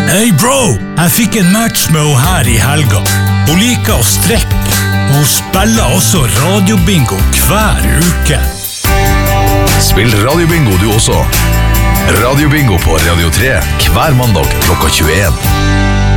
Hey bro, jeg fikk en match med henne her i helga. Hun liker å strekke. Hun spiller også radiobingo hver uke. Spill radiobingo du også. Radiobingo på Radio 3 hver mandag klokka 21.